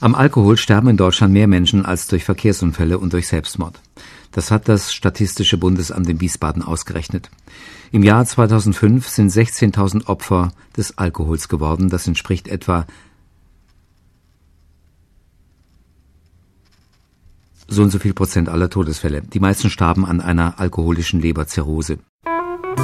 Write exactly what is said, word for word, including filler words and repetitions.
Am Alkohol sterben in Deutschland mehr Menschen als durch Verkehrsunfälle und durch Selbstmord. Das hat das Statistische Bundesamt in Wiesbaden ausgerechnet. Im Jahr zweitausendfünf sind sechzehntausend Opfer des Alkohols geworden. Das entspricht etwa so und so viel Prozent aller Todesfälle. Die meisten starben an einer alkoholischen Leberzirrhose.